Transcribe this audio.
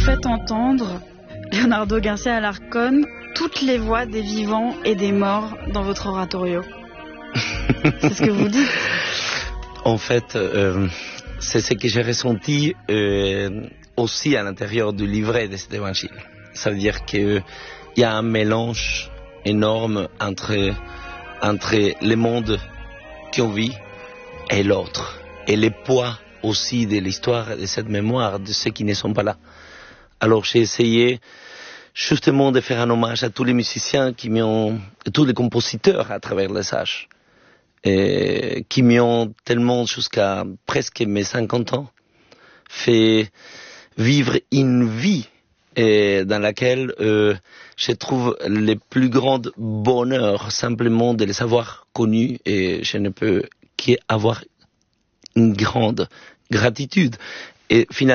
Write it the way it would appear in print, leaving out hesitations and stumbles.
faites entendre, Leonardo Garcia Alarcón, toutes les voix des vivants et des morts dans votre oratorio. C'est ce que vous dites. En fait, c'est ce que j'ai ressenti aussi à l'intérieur du livret de cet évangile. Ça veut dire qu'il y a un mélange énorme entre le monde qu'on vit et l'autre. Et le poids aussi de l'histoire, de cette mémoire, de ceux qui ne sont pas là. Alors j'ai essayé justement de faire un hommage à tous les musiciens tous les compositeurs à travers les âges, qui m'ont tellement jusqu'à presque mes 50 ans fait vivre une vie dans laquelle je trouve le plus grand bonheur simplement de les avoir connus, et je ne peux qu'avoir une grande gratitude. Et finalement,